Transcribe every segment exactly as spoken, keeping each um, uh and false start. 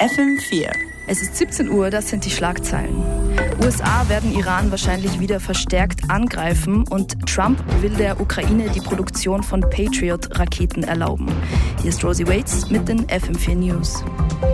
F M vier. Es ist siebzehn Uhr, das sind die Schlagzeilen. U S A werden Iran wahrscheinlich wieder verstärkt angreifen und Trump will der Ukraine die Produktion von Patriot-Raketen erlauben. Hier ist Rosie Waits mit den F M vier News.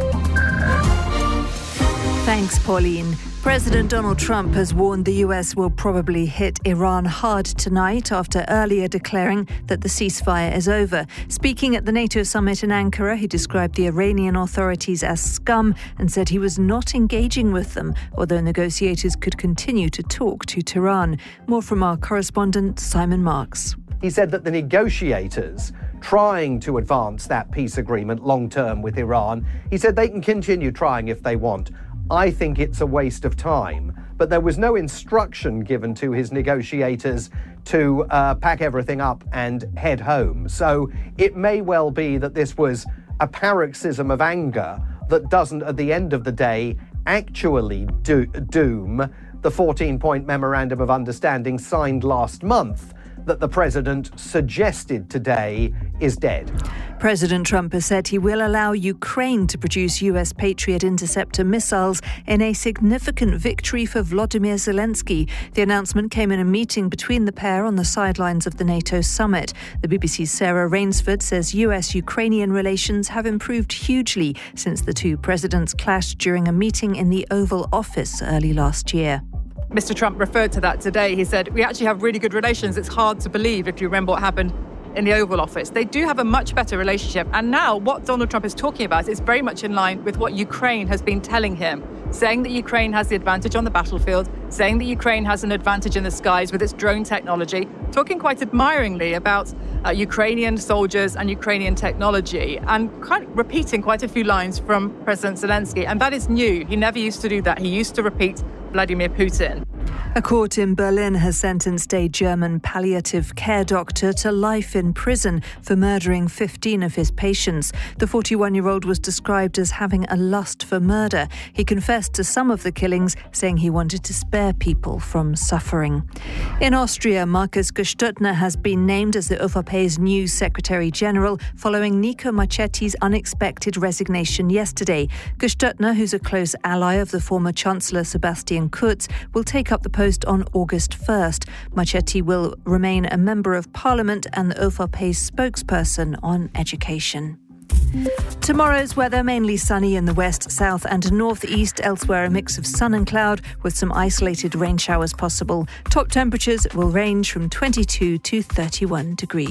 Thanks, Pauline. President Donald Trump has warned the U S will probably hit Iran hard tonight after earlier declaring that the ceasefire is over. Speaking at the NATO summit in Ankara, he described the Iranian authorities as scum and said he was not engaging with them, although negotiators could continue to talk to Tehran. More from our correspondent, Simon Marks. He said that the negotiators trying to advance that peace agreement long-term with Iran, he said they can continue trying if they want. I think it's a waste of time. But there was no instruction given to his negotiators to uh, pack everything up and head home. So it may well be that this was a paroxysm of anger that doesn't, at the end of the day, actually do- doom the fourteen-point memorandum of understanding signed last month that the president suggested today is dead. President Trump has said he will allow Ukraine to produce U S Patriot interceptor missiles in a significant victory for Volodymyr Zelensky. The announcement came in a meeting between the pair on the sidelines of the NATO summit. The B B C's Sarah Rainsford says U S-Ukrainian relations have improved hugely since the two presidents clashed during a meeting in the Oval Office early last year. Mister Trump referred to that today. He said, we actually have really good relations. It's hard to believe if you remember what happened in the Oval Office. They do have a much better relationship. And now what Donald Trump is talking about is very much in line with what Ukraine has been telling him, saying that Ukraine has the advantage on the battlefield, saying that Ukraine has an advantage in the skies with its drone technology, talking quite admiringly about uh, Ukrainian soldiers and Ukrainian technology, and kind of repeating quite a few lines from President Zelensky. And that is new. He never used to do that. He used to repeat Vladimir Putin. A court in Berlin has sentenced a German palliative care doctor to life in prison for murdering fifteen of his patients. The forty-one-year-old was described as having a lust for murder. He confessed to some of the killings, saying he wanted to spare people from suffering. In Austria, Markus Gestüttner has been named as the ÖVP's new Secretary-General following Nico Marchetti's unexpected resignation yesterday. Gestüttner, who's a close ally of the former Chancellor Sebastian Kurz, will take up the post on August first. Marchetti will remain a member of Parliament and the ÖVP's spokesperson on education. Tomorrow's weather, mainly sunny in the west, south and northeast. Elsewhere, a mix of sun and cloud with some isolated rain showers possible. Top temperatures will range from twenty-two to thirty-one degrees.